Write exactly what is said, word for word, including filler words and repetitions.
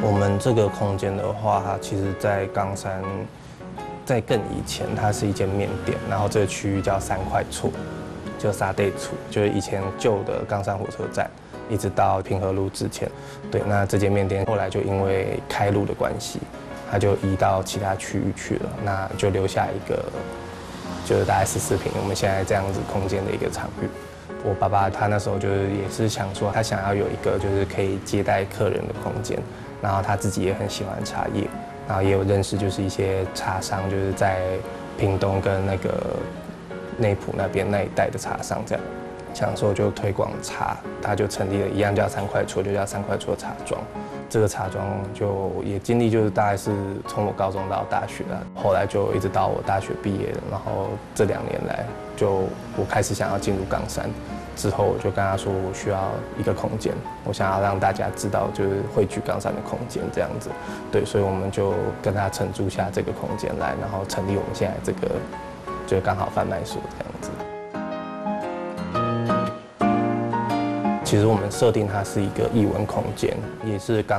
我们这个空间的话，它其实在冈山，在更以前，它是一间面店，然后这个区域叫三块厝，就沙地厝，就是以前旧的冈山火车站，一直到平和路之前。对，那这间面店后来就因为开路的关系，它就移到其他区域去了，那就留下一个，就是大概十四平，我们现在这样子空间的一个场域。我爸爸他那时候就是也是想说，他想要有一个就是可以接待客人的空间，然后他自己也很喜欢茶叶，然后也有认识就是一些茶商，就是在屏东跟那个内埔那边那一带的茶商这样，想说就推广茶，他就成立了一样叫三块厝，就叫三块厝茶庄。这个茶庄就也经历就是大概是从我高中到大学啊，后来就一直到我大学毕业了，然后这两年来就我开始想要进入冈山。之后我就跟他说，我需要一个空间，我想要让大家知道就是汇聚冈山的空间这样子，对，所以我们就跟他承租下这个空间来，然后成立我们现在这个就是刚好贩卖所这样子。其实我们设定它是一个艺文空间，也是冈